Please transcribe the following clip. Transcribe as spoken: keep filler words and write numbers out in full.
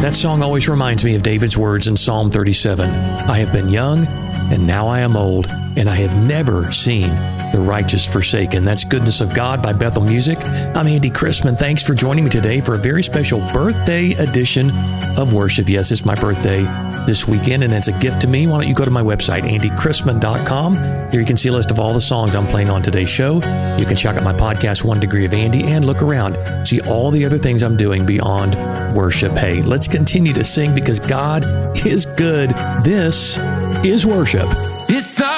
That song always reminds me of David's words in Psalm thirty-seven. I have been young, and now I am old, and I have never seen the righteous forsaken. That's Goodness of God by Bethel Music. I'm Andy Chrisman. Thanks for joining me today for a very special birthday edition of worship. Yes, it's my birthday this weekend, and it's a gift to me. Why don't you go to my website, andy chrisman dot com. Here you can see a list of all the songs I'm playing on today's show. You can check out my podcast, One Degree of Andy, and look around. See all the other things I'm doing beyond worship. Hey, let's continue to sing because God is good. This is worship. It's not